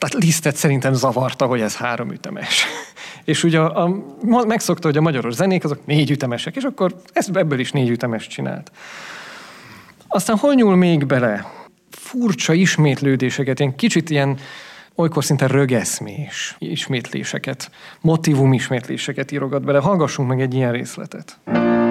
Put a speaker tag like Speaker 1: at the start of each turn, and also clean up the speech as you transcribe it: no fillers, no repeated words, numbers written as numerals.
Speaker 1: Tehát Lisztet szerintem zavarta, hogy ez 3 ütemes. És ugye megszokta, hogy a magyaros zenék azok 4 ütemesek, és akkor ebből is 4 ütemes csinált. Aztán hol nyúl még bele? Furcsa ismétlődéseket, kicsit ilyen olykor szinte rögeszmés ismétléseket, motivum ismétléseket írogat bele. Hallgassunk meg egy ilyen részletet.